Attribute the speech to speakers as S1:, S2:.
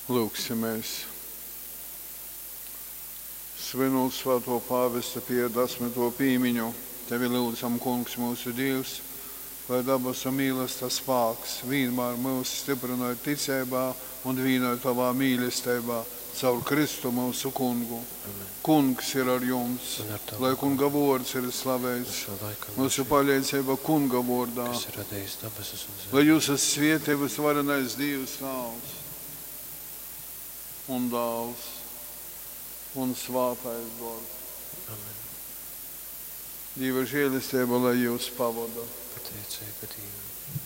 S1: Lūksimies. Svinot svēto pāvesta Pija 10. pīmiņu, Tevi lūdzam, Kungs, mūsu Dievs, lai dabas un mīlestības spēks vienmēr mūs stiprinātu ticībā un vienot Tavā mīlestībā caur Kristu mūsu Kungu.
S2: Amen.
S1: Kungs ir ar jums,
S2: Un ar tavu
S1: lai Kunga vārds ir slavēts, mūsu paļāvība Kunga vārdā,
S2: kas ir radījis debesis un zemi.
S1: lai jūs esat svētītas varenais Dievs Tēvs un Dēls un Svētais Gars.
S2: Amen.
S1: Dieva žēlastība, lai jūs pavada.
S2: Pateicība Dievam.